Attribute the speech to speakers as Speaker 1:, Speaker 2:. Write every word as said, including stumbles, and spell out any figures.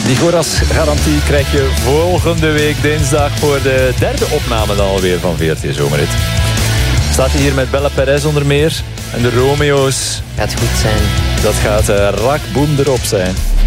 Speaker 1: Die Goras-garantie krijg je volgende week dinsdag voor de derde opname dan alweer van V R T Zomerrit. Staat hij hier met Bella Perez onder meer. En de Romeo's.
Speaker 2: Gaat goed zijn.
Speaker 1: Dat gaat uh, rak boem erop zijn.